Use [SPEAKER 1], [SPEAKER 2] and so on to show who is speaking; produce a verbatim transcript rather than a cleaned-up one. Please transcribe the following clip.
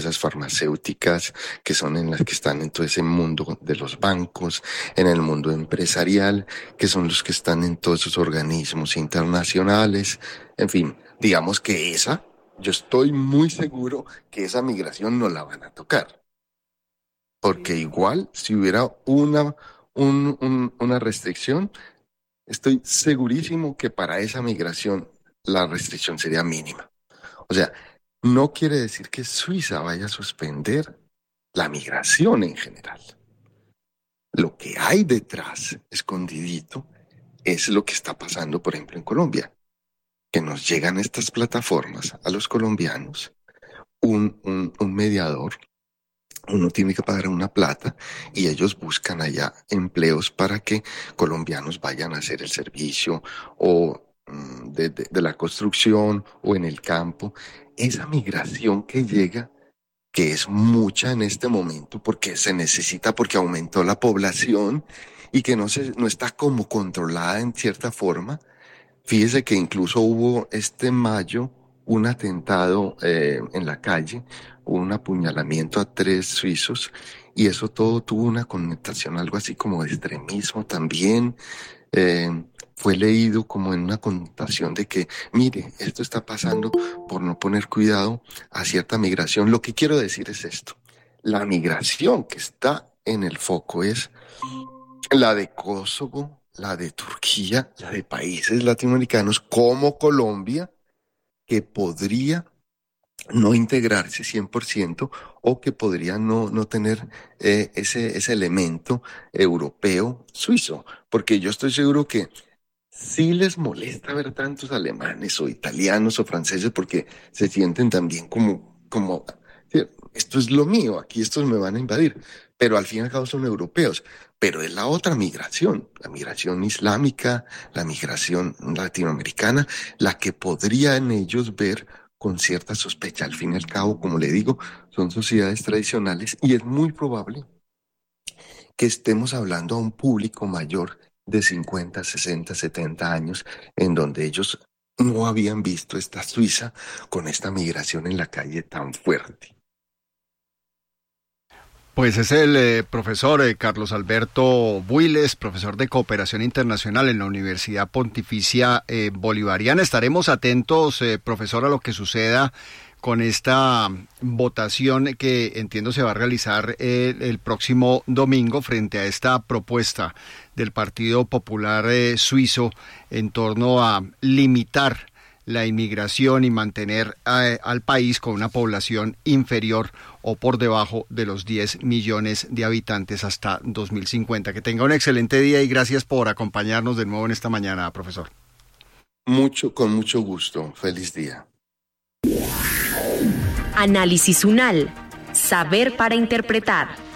[SPEAKER 1] empresas farmacéuticas, que son en las que están en todo ese mundo de los bancos, en el mundo empresarial, que son los que están en todos esos organismos internacionales. En fin, digamos que esa, yo estoy muy seguro que esa migración no la van a tocar. Porque igual, si hubiera una, un, un, una restricción, estoy segurísimo que para esa migración la restricción sería mínima. O sea, no quiere decir que Suiza vaya a suspender la migración en general. Lo que hay detrás, escondidito, es lo que está pasando, por ejemplo, en Colombia, que nos llegan estas plataformas a los colombianos, un, un, un mediador, uno tiene que pagar una plata y ellos buscan allá empleos para que colombianos vayan a hacer el servicio o mm, de, de, de la construcción o en el campo. Esa migración que llega, que es mucha en este momento porque se necesita, porque aumentó la población y que no, se, no está como controlada en cierta forma. Fíjese que incluso hubo este mayo un atentado eh, en la calle, un apuñalamiento a tres suizos y eso todo tuvo una connotación algo así como de extremismo también. Eh, fue leído como en una connotación de que, mire, esto está pasando por no poner cuidado a cierta migración. Lo que quiero decir es esto. La migración que está en el foco es la de Kosovo, la de Turquía, la de países latinoamericanos como Colombia, que podría no integrarse cien por ciento o que podría no, no tener eh, ese, ese elemento europeo suizo. Porque yo estoy seguro que sí les molesta ver tantos alemanes o italianos o franceses porque se sienten también como, como, sí, esto es lo mío, aquí estos me van a invadir, pero al fin y al cabo son europeos. Pero es la otra migración, la migración islámica, la migración latinoamericana, la que podrían ellos ver con cierta sospecha. Al fin y al cabo, como le digo, son sociedades tradicionales y es muy probable que estemos hablando a un público mayor de cincuenta, sesenta, setenta años, en donde ellos no habían visto esta Suiza con esta migración en la calle tan fuerte.
[SPEAKER 2] Pues es el eh, profesor eh, Carlos Alberto Builes, profesor de Cooperación Internacional en la Universidad Pontificia eh, Bolivariana. Estaremos atentos, eh, profesor, a lo que suceda con esta votación que entiendo se va a realizar eh, el próximo domingo frente a esta propuesta del Partido Popular eh, Suizo en torno a limitar la inmigración y mantener eh, al país con una población inferior o por debajo de los diez millones de habitantes hasta dos mil cincuenta. Que tenga un excelente día y gracias por acompañarnos de nuevo en esta mañana, profesor.
[SPEAKER 1] Mucho, con mucho gusto. Feliz día.
[SPEAKER 3] Análisis UNAL. Saber para interpretar.